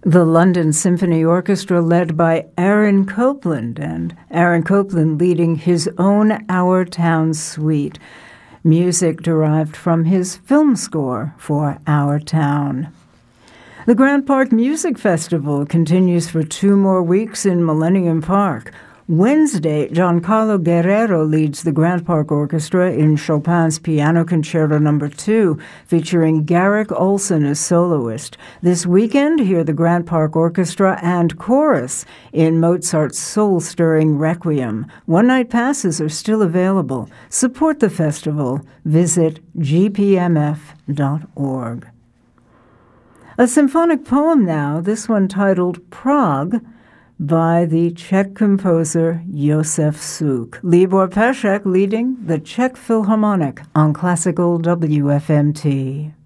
The London Symphony Orchestra led by Aaron Copland, and Aaron Copland leading his own Our Town suite, music derived from his film score for Our Town. The Grant Park Music Festival continues for 2 more weeks in Millennium Park. Wednesday, Giancarlo Guerrero leads the Grant Park Orchestra in Chopin's Piano Concerto No. 2, featuring Garrick Olson as soloist. This weekend, hear the Grant Park Orchestra and chorus in Mozart's soul-stirring Requiem. One-night passes are still available. Support the festival. Visit gpmf.org. A symphonic poem now, this one titled Prague, by the Czech composer Josef Suk. Libor Pesek leading the Czech Philharmonic on Classical WFMT.